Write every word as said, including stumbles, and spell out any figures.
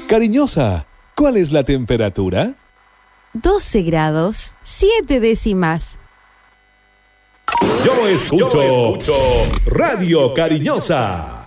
Cariñosa, ¿cuál es la temperatura? doce grados, siete décimas. Yo escucho, Yo escucho Radio Cariñosa.